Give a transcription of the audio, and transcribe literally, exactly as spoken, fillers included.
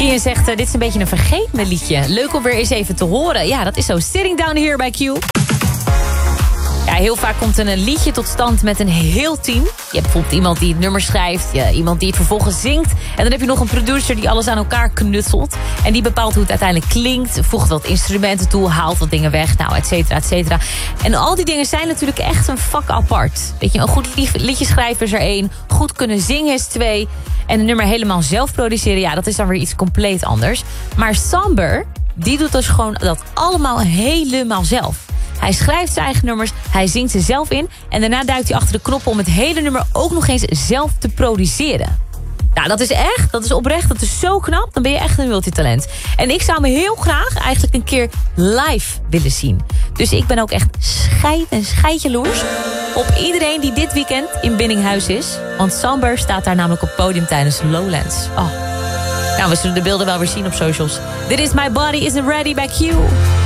Ian zegt, uh, dit is een beetje een vergeet me liedje. Leuk om weer eens even te horen. Ja, dat is zo. Sitting Down Here bij Q. Ja, heel vaak komt een liedje tot stand met een heel team. Je hebt bijvoorbeeld iemand die het nummer schrijft, ja, iemand die het vervolgens zingt. En dan heb je nog een producer die alles aan elkaar knutselt. En die bepaalt hoe het uiteindelijk klinkt, voegt wat instrumenten toe, haalt wat dingen weg, nou, et cetera, et cetera. En al die dingen zijn natuurlijk echt een vak apart. Weet je, een goed liedje schrijven is er één, goed kunnen zingen is twee. En een nummer helemaal zelf produceren, ja, dat is dan weer iets compleet anders. Maar Samber, die doet dus gewoon dat allemaal helemaal zelf. Hij schrijft zijn eigen nummers, hij zingt ze zelf in... en daarna duikt hij achter de knoppen om het hele nummer ook nog eens zelf te produceren. Nou, dat is echt, dat is oprecht, dat is zo knap. Dan ben je echt een multitalent. En ik zou me heel graag eigenlijk een keer live willen zien. Dus ik ben ook echt scheid en scheidjaloers op iedereen die dit weekend in Binninghuis is. Want Samber staat daar namelijk op het podium tijdens Lowlands. Oh. Nou, we zullen de beelden wel weer zien op socials. Dit is My Body Isn't Ready bij Q.